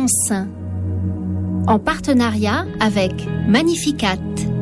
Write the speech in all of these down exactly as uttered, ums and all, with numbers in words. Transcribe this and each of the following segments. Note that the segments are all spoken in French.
saint, en partenariat avec Magnificat.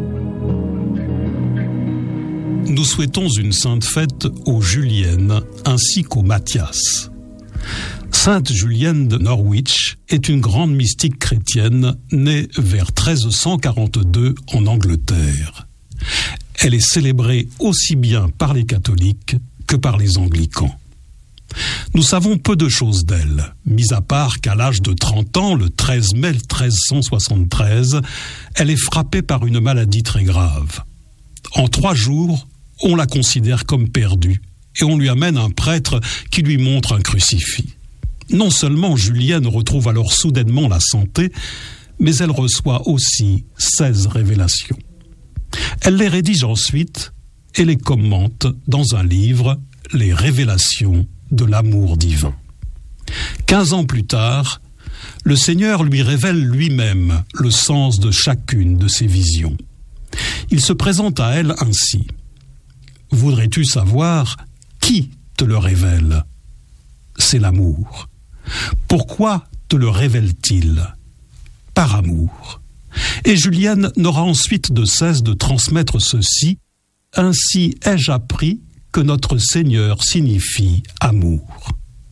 Nous souhaitons une sainte fête aux Juliennes ainsi qu'aux Matthias. Sainte Julienne de Norwich est une grande mystique chrétienne née vers treize cent quarante-deux en Angleterre. Elle est célébrée aussi bien par les catholiques que par les anglicans. Nous savons peu de choses d'elle, mis à part qu'à l'âge de trente ans, le treize mai treize cent soixante-treize, elle est frappée par une maladie très grave. En trois jours, on la considère comme perdue et on lui amène un prêtre qui lui montre un crucifix. Non seulement Julienne retrouve alors soudainement la santé, mais elle reçoit aussi seize révélations. Elle les rédige ensuite et les commente dans un livre, Les Révélations de l'amour divin. Quinze ans plus tard, le Seigneur lui révèle lui-même le sens de chacune de ses visions. Il se présente à elle ainsi. « Voudrais-tu savoir qui te le révèle ? C'est l'amour. Pourquoi te le révèle-t-il ? Par amour. » Et Julienne n'aura ensuite de cesse de transmettre ceci. « Ainsi ai-je appris que notre Seigneur signifie amour. »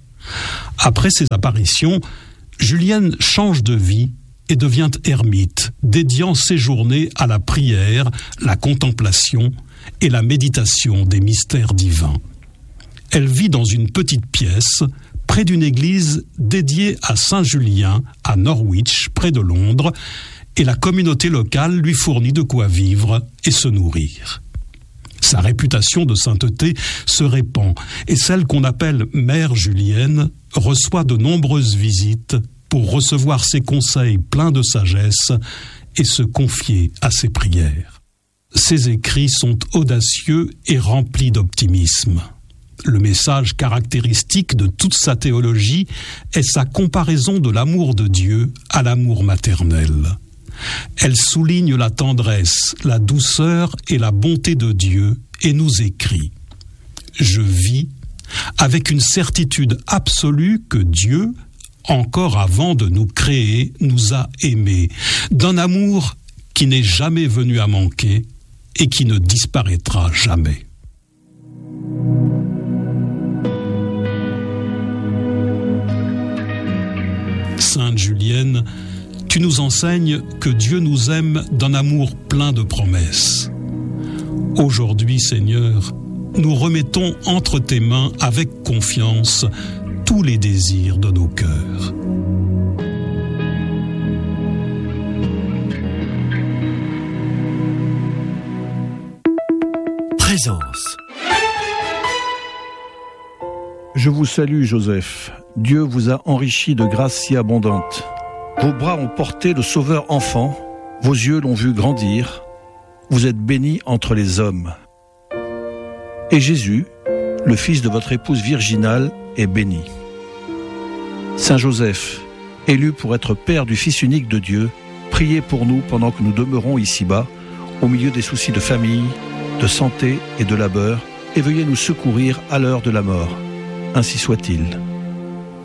Après ces apparitions, Julienne change de vie et devient ermite, dédiant ses journées à la prière, la contemplation et la méditation des mystères divins. Elle vit dans une petite pièce, près d'une église dédiée à Saint Julien, à Norwich, près de Londres, et la communauté locale lui fournit de quoi vivre et se nourrir. Sa réputation de sainteté se répand et celle qu'on appelle Mère Julienne reçoit de nombreuses visites pour recevoir ses conseils pleins de sagesse et se confier à ses prières. Ses écrits sont audacieux et remplis d'optimisme. Le message caractéristique de toute sa théologie est sa comparaison de l'amour de Dieu à l'amour maternel. Elle souligne la tendresse, la douceur et la bonté de Dieu et nous écrit « Je vis avec une certitude absolue que Dieu, encore avant de nous créer, nous a aimés, d'un amour qui n'est jamais venu à manquer et qui ne disparaîtra jamais. » Sainte Julienne, tu nous enseignes que Dieu nous aime d'un amour plein de promesses. Aujourd'hui, Seigneur, nous remettons entre tes mains avec confiance tous les désirs de nos cœurs. Présence. Je vous salue, Joseph. Dieu vous a enrichi de grâce si abondante. Vos bras ont porté le Sauveur enfant, vos yeux l'ont vu grandir. Vous êtes béni entre les hommes. Et Jésus, le fils de votre épouse virginale, est béni. Saint Joseph, élu pour être père du Fils unique de Dieu, priez pour nous pendant que nous demeurons ici-bas, au milieu des soucis de famille, de santé et de labeur, et veuillez nous secourir à l'heure de la mort. Ainsi soit-il.